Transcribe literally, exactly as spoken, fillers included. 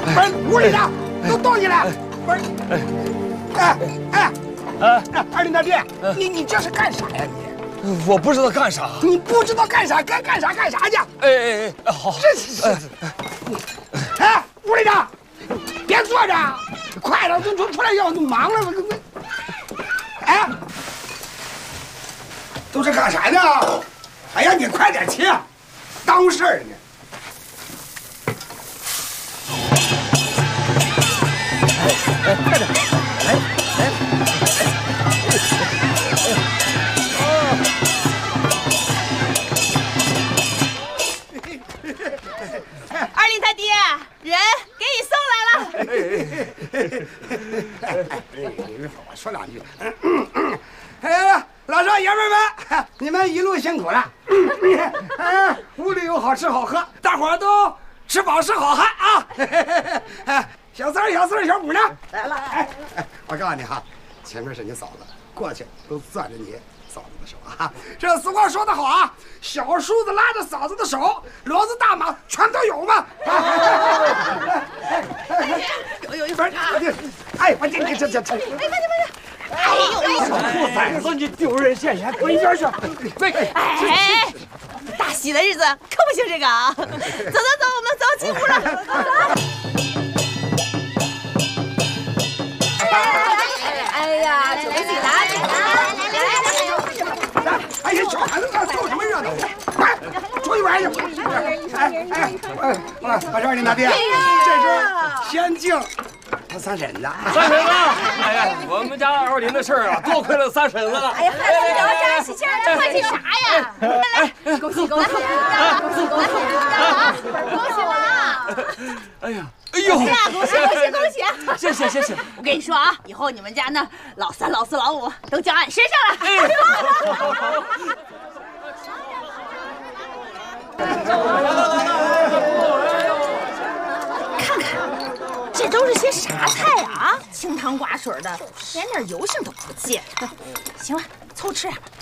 不是屋里的都动起来！不是，哎哎哎，二林大弟，你你这是干啥呀你？ 我不知道干啥。 你不知道干啥，该干啥干啥去。 哎哎哎，好。 这是，哎，屋里的，别坐着，快点，都都出来要忙了，我哎，都是干啥呢？哎呀，你快点去，耽误事儿呢。 哎，快点！来来来！二林他爹，人给你送来了。 我说两句。哎，老少爷们们，你们一路辛苦了。哎，屋里有好吃好喝，大伙儿都吃饱吃好汉啊！小三儿、小四儿、小五呢？来了！哎哎，我告诉你哈，前面是你嫂子，过去都攥着你嫂子的手啊。这俗话说得好啊，小叔子拉着嫂子的手，骡子大马全都有嘛。有有有，不是，哎，我这这这这，哎，快点快点！哎呦，小兔崽子，你丢人现眼，滚一边去！对， 哎，大喜的日子可不行这个啊！走走走，我们走进屋了，走走。 哎呀，酒杯自己拿，自己拿，来来来来来！ 哎呀，小孩子那凑什么热闹？快，出一边去！哎哎哎，我说你大爹，这是仙境，他三婶子。 三婶子，哎呀，我们家二林的事儿啊，多亏了三婶子了。 哎呀，快点，我这儿喜庆，这欢喜啥呀？来，恭喜恭喜，恭喜恭喜啊！恭喜了！ 哎呀。 哎呦！ 恭喜恭喜恭喜！ 谢谢谢谢！ 我跟你说啊，以后你们家那老三、老四、老五都叫俺身上了。看看，这都是些啥菜呀？啊，清汤寡水的，连点油性都不见。行了，凑吃点吧。